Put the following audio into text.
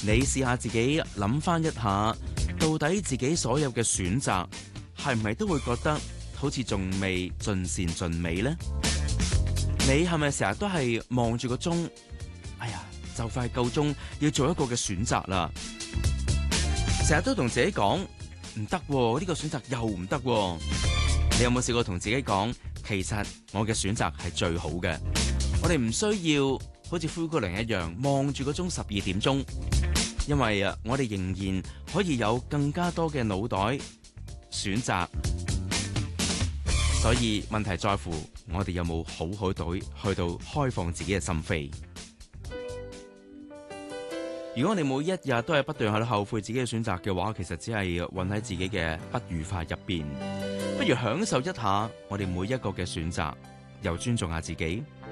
你試下自己諗翻一下，到底自己所有嘅選擇係唔係都會覺得好似仲未盡善盡美呢？你係咪成日都係望住個鐘？哎呀，就快夠鐘要做一個嘅選擇啦！成日都同自己講唔得喎，呢個選擇又唔得喎。你有冇試過同自己講，其實我嘅選擇係最好嘅？我哋唔需要好似灰姑娘一樣望住個鐘12點鐘，因為我哋仍然可以有更加多嘅腦袋選擇。所以問題在乎我哋有冇好好地去到開放自己嘅心扉。如果我哋每一日都係不斷喺度後悔自己嘅選擇嘅話，其實只係混喺自己嘅不愉快入邊。不如享受一下我哋每一個嘅選擇，又尊重下自己。